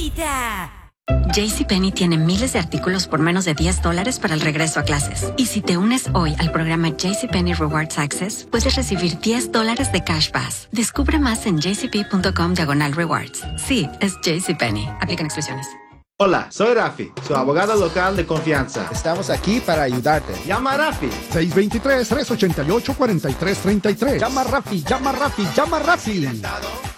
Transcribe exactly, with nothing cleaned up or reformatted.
visita. JCPenney tiene miles de artículos por menos de diez dólares para el regreso a clases. Y si te unes hoy al programa JCPenney Rewards Access, puedes recibir diez dólares de Cash Pass. Descubre más en jcp.com diagonal rewards. Sí, es JCPenney. Aplican exclusiones. Hola, soy Rafi, su abogado local de confianza. Estamos aquí para ayudarte. Llama a Rafi. seis dos tres, tres ocho ocho, cuatro tres tres tres. Llama a Rafi, llama a Rafi, llama a Rafi.